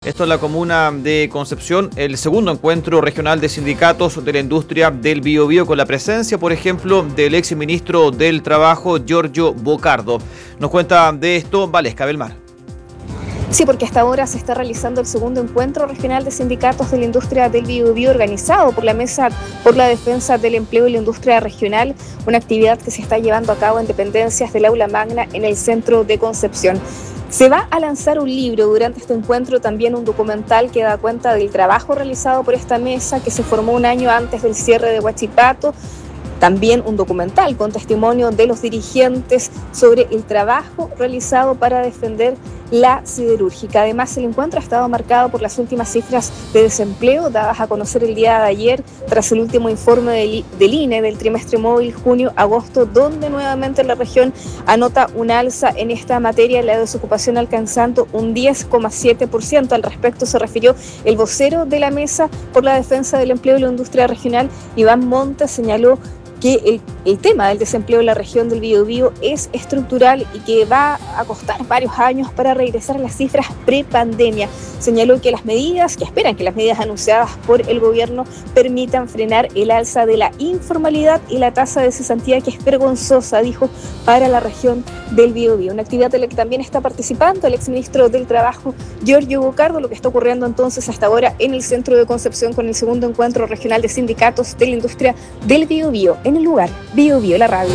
Esto es la comuna de Concepción, el segundo encuentro regional de sindicatos de la industria del Biobío con la presencia, por ejemplo, del exministro del Trabajo, Giorgio Bocardo. Nos cuenta de esto Valesca Belmar. Sí, porque hasta ahora se está realizando el segundo encuentro regional de sindicatos de la industria del Biobío organizado por la Mesa por la Defensa del Empleo y la Industria Regional, una actividad que se está llevando a cabo en dependencias del Aula Magna en el centro de Concepción. Se va a lanzar un libro durante este encuentro, también un documental que da cuenta del trabajo realizado por esta mesa que se formó un año antes del cierre de Huachipato. También un documental con testimonio de los dirigentes sobre el trabajo realizado para defender la siderúrgica. Además, el encuentro ha estado marcado por las últimas cifras de desempleo dadas a conocer el día de ayer tras el último informe del INE del trimestre móvil junio-agosto, donde nuevamente la región anota un alza en esta materia, la desocupación alcanzando un 10,7%. Al respecto se refirió el vocero de la Mesa por la Defensa del Empleo y la Industria Regional, Iván Montes, señaló que el tema del desempleo en la región del Biobío es estructural y que va a costar varios años para regresar a las cifras pre-pandemia. Señaló que esperan que las medidas anunciadas por el gobierno permitan frenar el alza de la informalidad y la tasa de cesantía, que es vergonzosa, dijo, para la región del Biobío. Una actividad en la que también está participando el exministro del Trabajo, Giorgio Bocardo, lo que está ocurriendo entonces hasta ahora en el centro de Concepción con el segundo encuentro regional de sindicatos de la industria del Biobío. En el lugar, Biobío, la radio.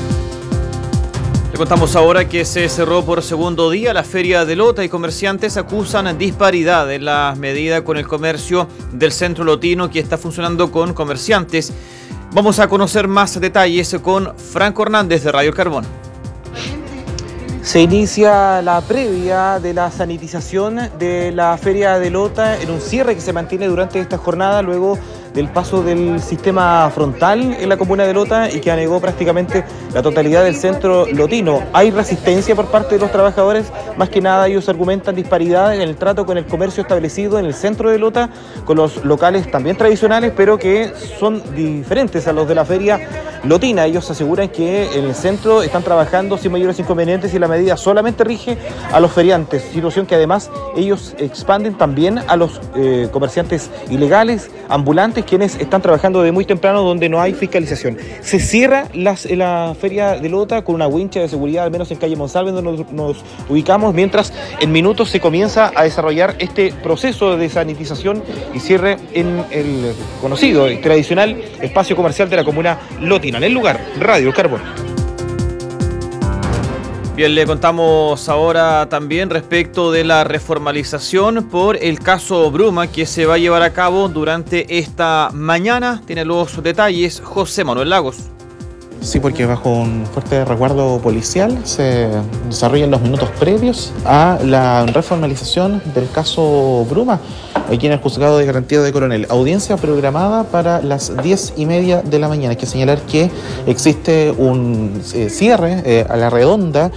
Le contamos ahora que se cerró por segundo día la Feria de Lota y comerciantes acusan disparidad en la medida con el comercio del centro lotino que está funcionando con comerciantes. Vamos a conocer más detalles con Franco Hernández de Radio Carbón. Se inicia la previa de la sanitización de la Feria de Lota en un cierre que se mantiene durante esta jornada luego del paso del sistema frontal en la comuna de Lota y que anegó prácticamente la totalidad del centro lotino. Hay resistencia por parte de los trabajadores, más que nada ellos argumentan disparidad en el trato con el comercio establecido en el centro de Lota, con los locales también tradicionales, pero que son diferentes a los de la feria lotina. Ellos aseguran que en el centro están trabajando sin mayores inconvenientes y la medida solamente rige a los feriantes, situación que además ellos expanden también a los comerciantes ilegales, ambulantes, quienes están trabajando de muy temprano donde no hay fiscalización. Se cierra la feria de Lota con una wincha de seguridad, al menos en calle Monsalve, donde nos ubicamos, mientras en minutos se comienza a desarrollar este proceso de sanitización y cierre en el conocido y tradicional espacio comercial de la comuna lotina. En el lugar, Radio Carbón. Bien, le contamos ahora también respecto de la reformalización por el caso Bruma que se va a llevar a cabo durante esta mañana. Tiene los detalles José Manuel Lagos. Sí, porque bajo un fuerte resguardo policial se desarrollan los minutos previos a la reformalización del caso Bruma, aquí en el Juzgado de Garantía de Coronel. Audiencia programada para las 10:30 de la mañana. Hay que señalar que existe un cierre a la redonda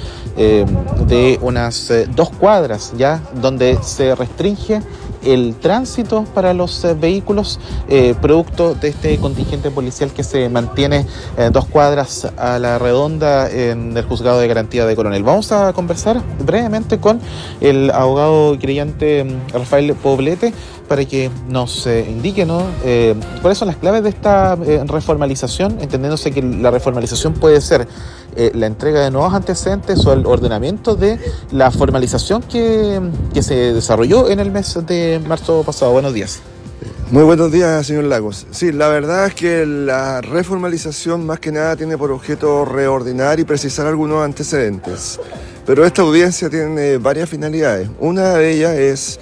de unas 2 cuadras, ya donde se restringe el tránsito para los vehículos producto de este contingente policial que se mantiene 2 cuadras a la redonda en el Juzgado de Garantía de Coronel. Vamos a conversar brevemente con el abogado querellante Rafael Poblete para que nos indique, ¿no? cuáles son las claves de esta reformalización, entendiéndose que la reformalización puede ser la entrega de nuevos antecedentes o el ordenamiento de la formalización que se desarrolló en el mes de marzo pasado. Buenos días. Muy buenos días, señor Lagos. Sí, la verdad es que la reformalización más que nada tiene por objeto reordenar y precisar algunos antecedentes. Pero esta audiencia tiene varias finalidades. Una de ellas es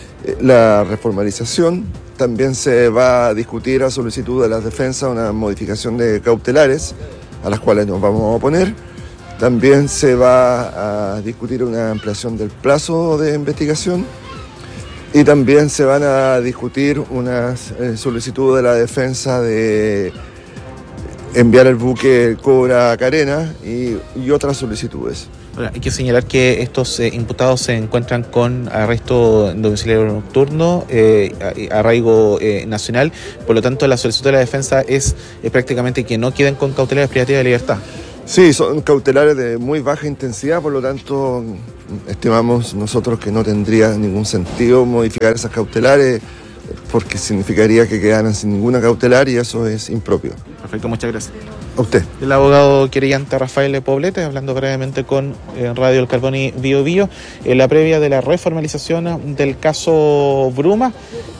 la reformalización. También se va a discutir a solicitud de las defensas una modificación de cautelares a las cuales nos vamos a oponer. También se va a discutir una ampliación del plazo de investigación y también se van a discutir unas solicitudes de la defensa de enviar el buque Cobra Carena y otras solicitudes. Bueno, hay que señalar que estos imputados se encuentran con arresto domiciliario nocturno, arraigo nacional, por lo tanto la solicitud de la defensa es prácticamente que no queden con cautelares privativas de libertad. Sí, son cautelares de muy baja intensidad, por lo tanto estimamos nosotros que no tendría ningún sentido modificar esas cautelares porque significaría que quedaran sin ninguna cautelar y eso es impropio. Perfecto, muchas gracias. A usted. El abogado querellante Rafael Poblete, hablando brevemente con Radio El Carbón y Bio Bio, en la previa de la reformalización del caso Bruma.